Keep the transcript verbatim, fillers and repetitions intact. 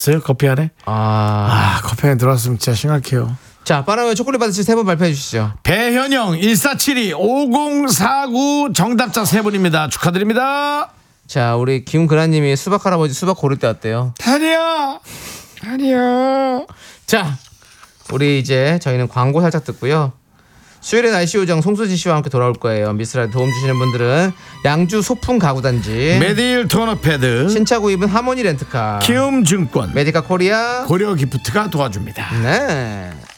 커피 안에? 아, 아, 커피 안에 들어왔으면 진짜 심각해요. 자, 빠르게 초콜릿 받으실 세 분 발표해 주시죠. 배현영 일사칠이 오공사구 정답자 세 분입니다. 축하드립니다. 자, 우리 김근아님이 수박 할아버지 수박 고를 때 왔대요. 다리야, 다리야. 자, 우리 이제 저희는 광고 살짝 듣고요. 수요일의 날씨 요정 송수지 씨와 함께 돌아올 거예요. 미스라디 도움 주시는 분들은 양주 소풍 가구단지, 메디일 토너 패드, 신차구 입은 하모니 렌트카, 키움증권, 메디카 코리아, 고려 기프트가 도와줍니다. 네.